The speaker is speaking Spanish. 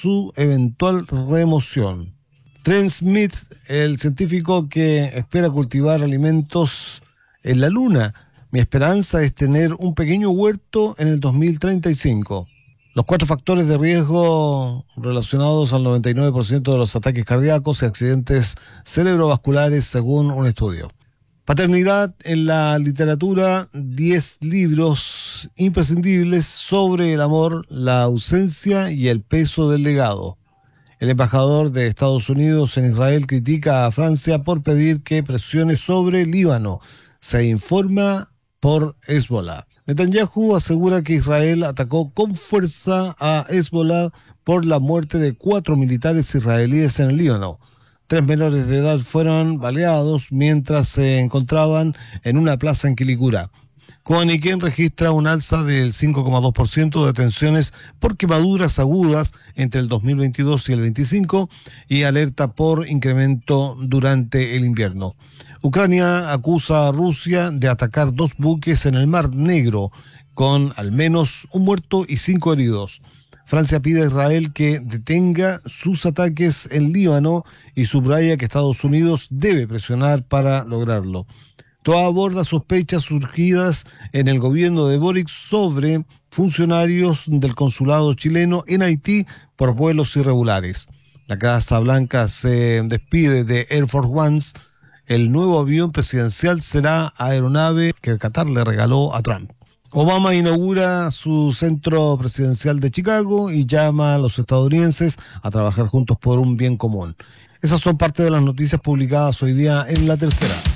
su eventual remoción. Trent Smith, el científico que espera cultivar alimentos en la Luna. Mi esperanza es tener un pequeño huerto en el 2035. Los 4 factores de riesgo relacionados al 99% de los ataques cardíacos y accidentes cerebrovasculares según un estudio. Paternidad en la literatura, 10 libros imprescindibles sobre el amor, la ausencia y el peso del legado. El embajador de Estados Unidos en Israel critica a Francia por pedir que presione sobre Líbano. Se informa por Hezbollah. Netanyahu asegura que Israel atacó con fuerza a Hezbollah por la muerte de 4 militares israelíes en el Líbano. 3 menores de edad fueron baleados mientras se encontraban en una plaza en Quilicura. Coaniquén registra un alza del 5,2% de detenciones por quemaduras agudas entre el 2022 y el 25 y alerta por incremento durante el invierno. Ucrania acusa a Rusia de atacar 2 buques en el Mar Negro, con al menos 1 muerto y 5 heridos. Francia pide a Israel que detenga sus ataques en Líbano y subraya que Estados Unidos debe presionar para lograrlo. Toa aborda sospechas surgidas en el gobierno de Boric sobre funcionarios del consulado chileno en Haití por vuelos irregulares. La Casa Blanca se despide de Air Force One. El nuevo avión presidencial será aeronave que Qatar le regaló a Trump. Obama inaugura su centro presidencial de Chicago y llama a los estadounidenses a trabajar juntos por un bien común. Esas son parte de las noticias publicadas hoy día en La Tercera.